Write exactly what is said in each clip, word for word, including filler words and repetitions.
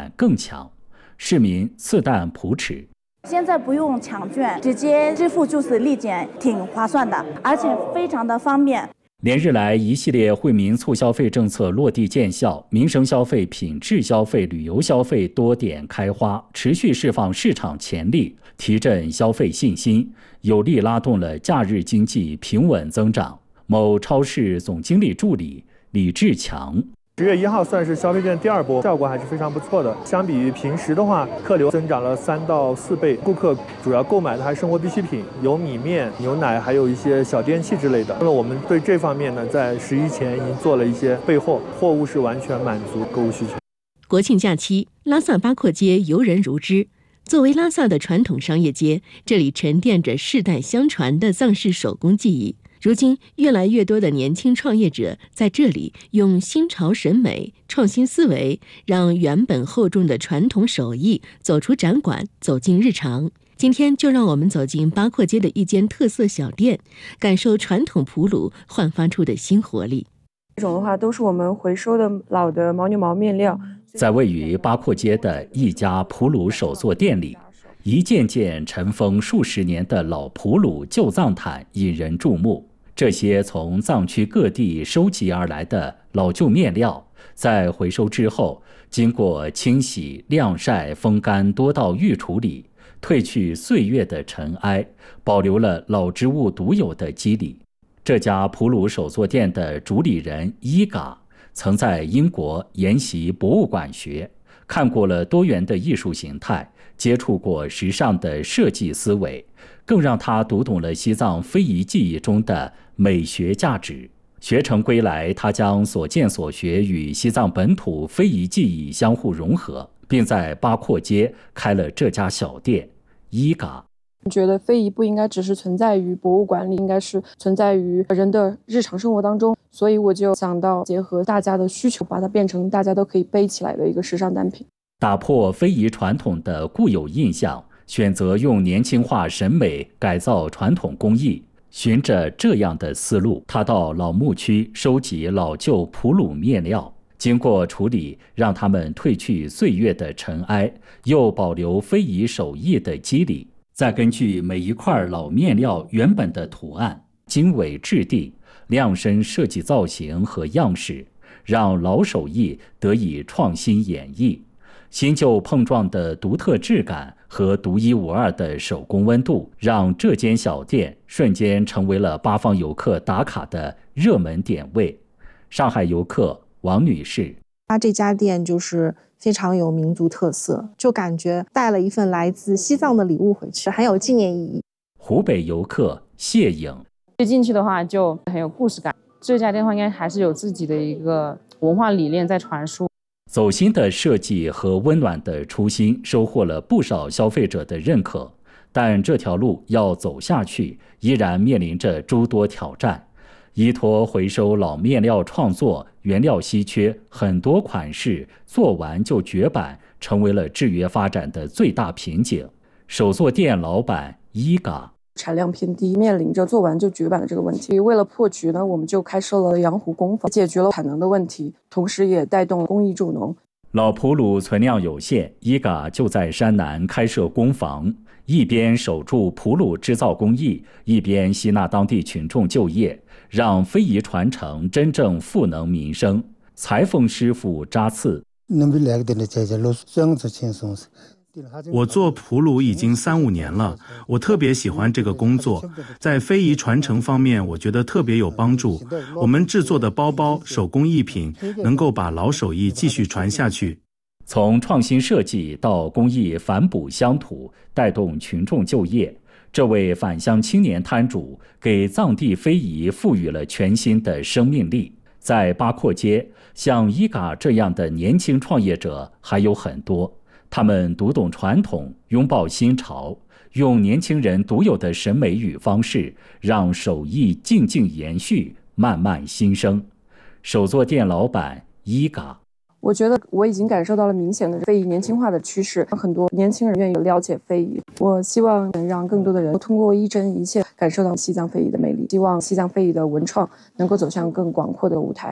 感更强，市民次旦朴齿。 现在不用抢券，直接支付就是立减，挺划算的，而且非常的方便。 连日来，一系列惠民促消费政策落地见效，民生消费、品质消费、旅游消费多点开花，持续释放市场潜力，提振消费信心，有力拉动了假日经济平稳增长。某超市总经理助理李志强。 十月一号算是消费券第二波，效果还是非常不错的。相比于平时的话，客流增长了三到四倍。顾客主要购买的还是生活必需品，有米面、牛奶，还有一些小电器之类的。那么我们对这方面呢，在十一前已经做了一些备货，货物是完全满足购物需求。 国庆假期，拉萨八廓街游人如织。作为拉萨的传统商业街，这里沉淀着世代相传的藏式手工技艺。如今，越来越多的年轻创业者在这里用新潮审美、创新思维，让原本厚重的传统手艺走出展馆，走进日常。今天就让我们走进八廓街的一间特色小店，感受传统普鲁焕发出的新活力。 这种的话，都是我们回收的老的牦牛毛面料。 在位于八廓街的一家普鲁手作店里，一件件尘封数十年的老普鲁旧藏毯引人注目。这些从藏区各地收集而来的老旧面料，在回收之后，经过清洗、晾晒、风干多道预处理，褪去岁月的尘埃，保留了老织物独有的肌理。这家普鲁手作店的主理人伊嘎曾在英国研习博物馆学，看过了多元的艺术形态，接触过时尚的设计思维，更让他读懂了西藏非遗技艺中的美学价值。学成归来，他将所见所学与西藏本土非遗技艺相互融合，并在八廓街开了这家小店。伊嘎觉得非遗不应该只是存在于博物馆里，应该是存在于人的日常生活当中，所以我就想到结合大家的需求，把它变成大家都可以背起来的一个时尚单品。 打破非遗传统的固有印象，选择用年轻化审美改造传统工艺。循着这样的思路，他到老牧区收集老旧普鲁面料，经过处理，让它们褪去岁月的尘埃，又保留非遗手艺的肌理，再根据每一块老面料原本的图案，经纬质地，量身设计造型和样式，让老手艺得以创新演绎。新旧碰撞的独特质感和独一无二的手工温度，让这间小店瞬间成为了八方游客打卡的热门点位。上海游客王女士， 他这家店就是非常有民族特色，就感觉带了一份来自西藏的礼物回去，很有纪念意义。 湖北游客谢颖， 一进去的话就很有故事感，这家店的话应该还是有自己的一个文化理念在传输。 走心的设计和温暖的初心收获了不少消费者的认可，但这条路要走下去，依然面临着诸多挑战。依托回收老面料创作，原料稀缺，很多款式做完就绝版，成为了制约发展的最大瓶颈。手作店老板伊嘎， 产量偏低，面临着做完就绝版的这个问题。为了破局呢，我们就开设了羊湖工坊，解决了产能的问题，同时也带动公益助农。 老普鲁存量有限，伊嘎就在山南开设工坊，一边守住普鲁制造工艺，一边吸纳当地群众就业，让非遗传承真正赋能民生。裁缝师傅扎刺， 我做普鲁已经三五年了，我特别喜欢这个工作，在非遗传承方面我觉得特别有帮助。我们制作的包包、手工艺品能够把老手艺继续传下去。 从创新设计到工艺反哺乡土，带动群众就业，这位返乡青年摊主给藏地非遗赋予了全新的生命力。在八廓街，像伊嘎这样的年轻创业者还有很多，他们读懂传统，拥抱新潮，用年轻人独有的审美与方式，让手艺静静延续，慢慢新生。手作店老板伊嘎， 我觉得我已经感受到了明显的非遗年轻化的趋势，很多年轻人愿意了解非遗。我希望能让更多的人通过一针一线感受到西藏非遗的魅力，希望西藏非遗的文创能够走向更广阔的舞台。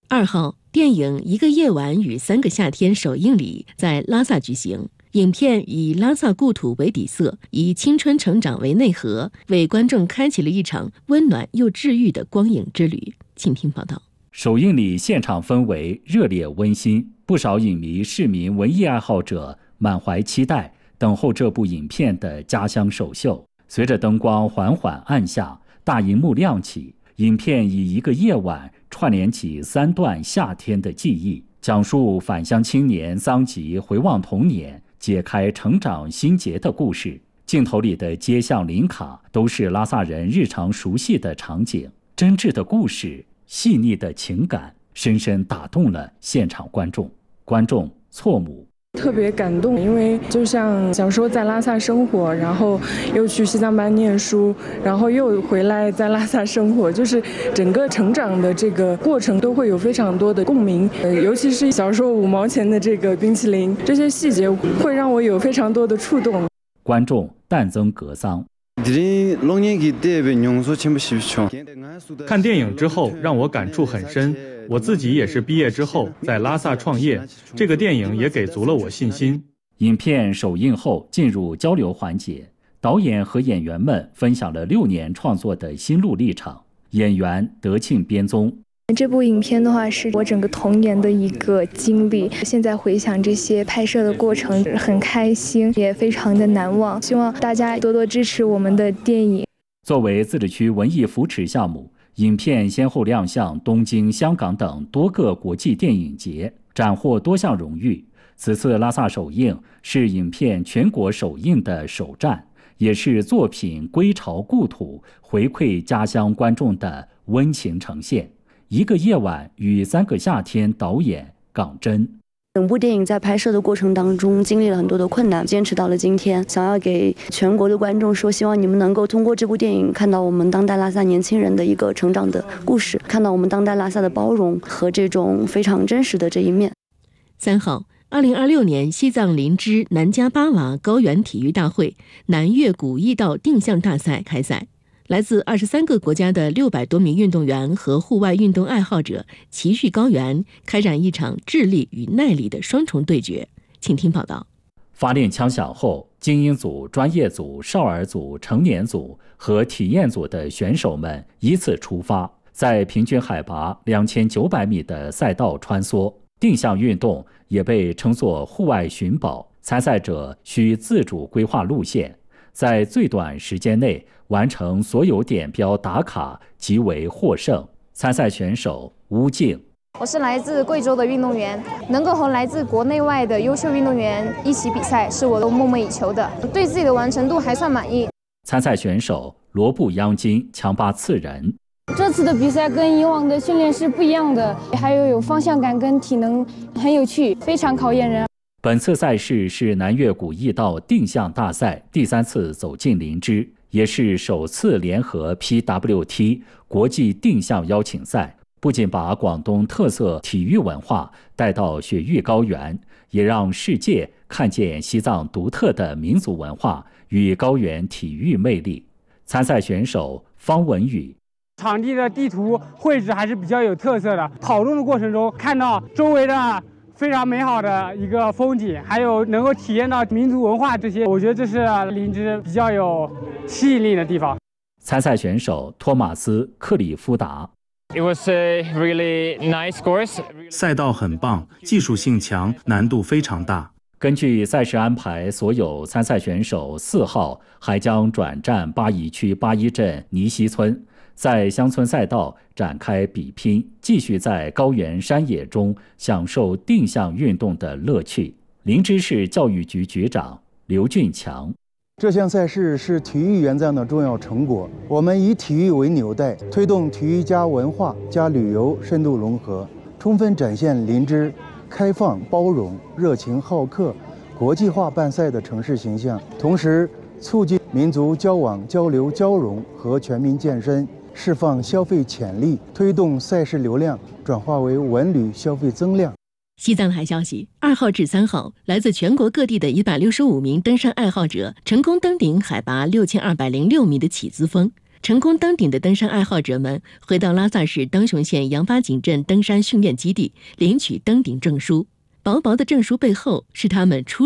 二号，电影《一个夜晚与三个夏天》首映礼在拉萨举行。影片以拉萨故土为底色，以青春成长为内核，为观众开启了一场温暖又治愈的光影之旅。请听报道。 首映礼现场氛围热烈温馨，不少影迷、市民、文艺爱好者满怀期待，等候这部影片的家乡首秀。随着灯光缓缓暗下，大荧幕亮起，影片以一个夜晚串联起三段夏天的记忆，讲述返乡青年桑吉回望童年，解开成长心结的故事。镜头里的街巷林卡都是拉萨人日常熟悉的场景，真挚的故事，细腻的情感，深深打动了现场观众。观众错母特别感动，因为就像小时候在拉萨生活，然后又去西藏班念书，然后又回来在拉萨生活，就是整个成长的这个过程都会有非常多的共鸣。呃，尤其是小时候五毛钱的这个冰淇淋，这些细节会让我有非常多的触动。 观众淡增格桑。 看电影之后让我感触很深，我自己也是毕业之后在拉萨创业，这个电影也给足了我信心。 影片首映后进入交流环节，导演和演员们分享了六年创作的心路历程。演员德庆编综， 这部影片的话是我整个童年的一个经历，现在回想这些拍摄的过程很开心，也非常的难忘，希望大家多多支持我们的电影。 作为自治区文艺扶持项目，影片先后亮相东京、香港等多个国际电影节，斩获多项荣誉。此次拉萨首映是影片全国首映的首站，也是作品归巢故土、回馈家乡观众的温情呈现。一个夜晚与三个夏天，导演港真。 整部电影在拍摄的过程当中经历了很多的困难，坚持到了今天，想要给全国的观众说，希望你们能够通过这部电影看到我们当代拉萨年轻人的一个成长的故事，看到我们当代拉萨的包容和这种非常真实的这一面。 三号，二零二六年西藏林芝南迦巴瓦高原体育大会南越古驿道定向大赛开赛。来自二十三个国家的六百多名运动员和户外运动爱好者齐聚高原，开展一场智力与耐力的双重对决。请听报道。 发令枪响后，精英组、专业组、少儿组、成年组和体验组的选手们依次出发，在平均海拔两千九百米的赛道穿梭。定向运动也被称作户外寻宝，参赛者需自主规划路线，在最短时间内完成所有点标打卡即为获胜。参赛选手邬静， 我是来自贵州的运动员，能够和来自国内外的优秀运动员一起比赛，是我都梦寐以求的，对自己的完成度还算满意。 参赛选手罗布央金强巴次仁， 这次的比赛跟以往的训练是不一样的，还有有方向感跟体能，很有趣，非常考验人。 本次赛事是南越古驿道定向大赛第三次走进林芝，也是首次联合 P W T 国际定向邀请赛，不仅把广东特色体育文化带到雪域高原，也让世界看见西藏独特的民族文化与高原体育魅力。参赛选手方文宇， 场地的地图绘制还是比较有特色的，跑动的过程中看到周围的非常美好的一个风景，还有能够体验到民族文化这些，我觉得这是林芝比较有吸引力的地方。 参赛选手托马斯·克里夫达， It was a really nice course. 赛道很棒，技术性强，难度非常大。 根据赛事安排，所有参赛选手四号还将转战巴宜区巴依镇尼西村，在乡村赛道展开比拼，继续在高原山野中享受定向运动的乐趣。林芝市教育局局长刘俊强， 这项赛事是体育援藏的重要成果，我们以体育为纽带，推动体育加文化加旅游深度融合，充分展现林芝开放、包容、热情好客、国际化办赛的城市形象，同时促进民族交往、交流、交融和全民健身，释放消费潜力，推动赛事流量转化为文旅消费增量。 西藏台消息，二号至三号，来自全国各地的一百六十五名登山爱好者成功登顶海拔六千二百零六米的起子峰。 成功登顶的登山爱好者们回到拉萨市当雄县杨八井镇登山训练基地领取登顶证书。薄薄的证书背后是他们初